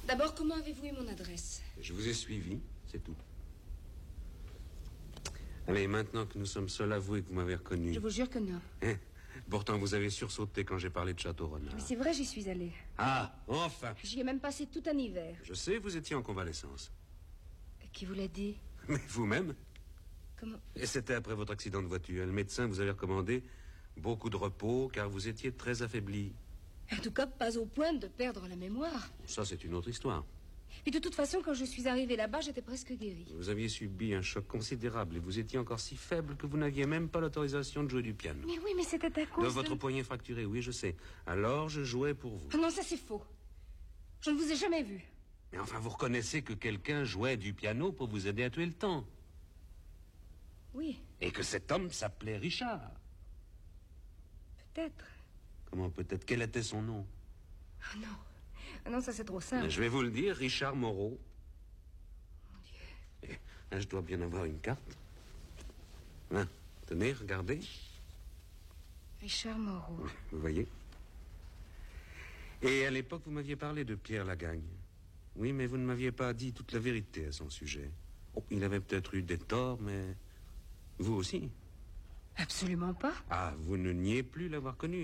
D'abord, comment avez-vous eu mon adresse? Je vous ai suivi, c'est tout. Allez, maintenant que nous sommes seuls, avouez que vous m'avez reconnu. Je vous jure que non. Pourtant, vous avez sursauté quand j'ai parlé de Château-Renard. Mais c'est vrai, j'y suis allée. Ah, enfin! J'y ai même passé tout un hiver. Je sais, vous étiez en convalescence. Qui vous l'a dit? Mais vous-même? Comment? Et c'était après votre accident de voiture. Le médecin vous avait recommandé beaucoup de repos, car vous étiez très affaibli. En tout cas, pas au point de perdre la mémoire. Ça, c'est une autre histoire. Et de toute façon, quand je suis arrivée là-bas, j'étais presque guérie. Vous aviez subi un choc considérable et vous étiez encore si faible que vous n'aviez même pas l'autorisation de jouer du piano. Mais oui, mais c'était à cause de votre poignet fracturé, oui, je sais. Alors, je jouais pour vous. Ah non, ça c'est faux. Je ne vous ai jamais vu. Mais enfin, vous reconnaissez que quelqu'un jouait du piano pour vous aider à tuer le temps. Oui. Et que cet homme s'appelait Richard. Peut-être. Comment peut-être? Quel était son nom? Ah non. Ah non, ça c'est trop simple. Je vais vous le dire, Richard Moreau. Mon Dieu. Je dois bien avoir une carte. Tenez, regardez. Richard Moreau. Vous voyez? Et à l'époque, vous m'aviez parlé de Pierre Lagagne. Oui, mais vous ne m'aviez pas dit toute la vérité à son sujet. Oh, il avait peut-être eu des torts, mais... Vous aussi? Absolument pas. Ah, vous ne niez plus l'avoir connu?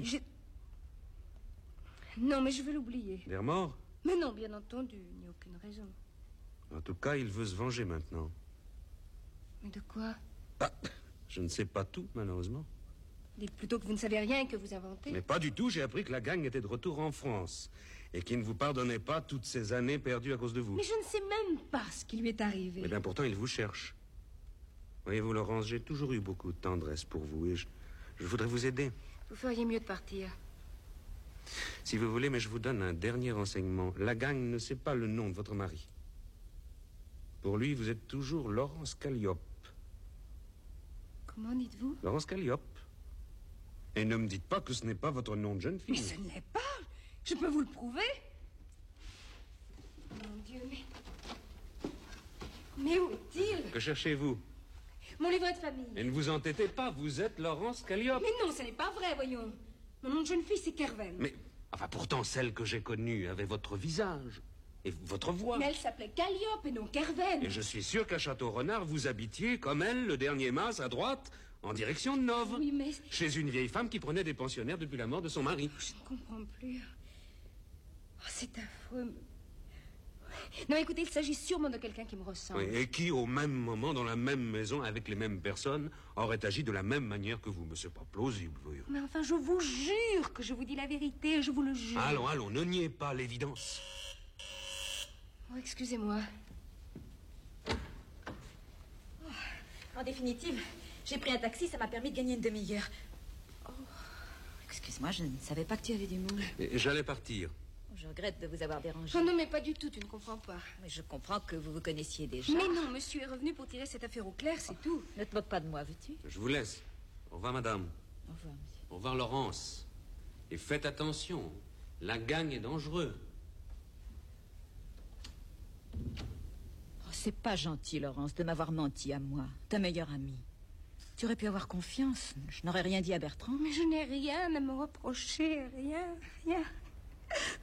Non, mais je vais l'oublier. Il est mort? Mais non, bien entendu, il n'y a aucune raison. En tout cas, il veut se venger maintenant. Mais de quoi? Ah, je ne sais pas tout, malheureusement. Dites plutôt que vous ne savez rien et que vous inventez. Mais pas du tout, j'ai appris que la gang était de retour en France et qu'il ne vous pardonnait pas toutes ces années perdues à cause de vous. Mais je ne sais même pas ce qui lui est arrivé. Mais bien pourtant, il vous cherche. Voyez-vous, Laurence, j'ai toujours eu beaucoup de tendresse pour vous et je voudrais vous aider. Vous feriez mieux de partir. Si vous voulez, mais je vous donne un dernier renseignement. La gang ne sait pas le nom de votre mari. Pour lui, vous êtes toujours Laurence Calliope. Comment dites-vous? Laurence Calliope. Et ne me dites pas que ce n'est pas votre nom de jeune fille. Mais ce n'est pas. Je peux vous le prouver. Mon Dieu, mais où est-il? Que cherchez-vous? Mon livret de famille. Et ne vous entêtez pas, vous êtes Laurence Calliope. Mais non, ce n'est pas vrai, voyons. Mon nom de jeune fille, c'est Kerven. Mais, enfin, pourtant, celle que j'ai connue avait votre visage et votre voix. Mais elle s'appelait Calliope et non Kerven. Et je suis sûr qu'à Château-Renard, vous habitiez, comme elle, le dernier mas à droite, en direction de Nove. Oui, mais... Chez une vieille femme qui prenait des pensionnaires depuis la mort de son mari. Je ne comprends plus. Oh, c'est affreux. Non, écoutez, il s'agit sûrement de quelqu'un qui me ressemble. Oui, et qui, au même moment, dans la même maison, avec les mêmes personnes, aurait agi de la même manière que vous. Mais c'est pas plausible, voyons. Mais enfin, je vous jure que je vous dis la vérité, je vous le jure. Allons, ne niez pas l'évidence. Oh, excusez-moi. Oh, en définitive, j'ai pris un taxi, ça m'a permis de gagner une demi-heure. Oh, excuse-moi, je ne savais pas que tu avais du mou. J'allais partir. Je regrette de vous avoir dérangé. Oh non, mais pas du tout, tu ne comprends pas. Mais je comprends que vous vous connaissiez déjà. Mais non, monsieur est revenu pour tirer cette affaire au clair, c'est tout. Ne te moque pas de moi, veux-tu? Je vous laisse. Au revoir, madame. Au revoir, monsieur. Au revoir, Laurence. Et faites attention, la gang est dangereux. Oh, c'est pas gentil, Laurence, de m'avoir menti à moi, ta meilleure amie. Tu aurais pu avoir confiance. Je n'aurais rien dit à Bertrand. Mais je n'ai rien à me reprocher, rien.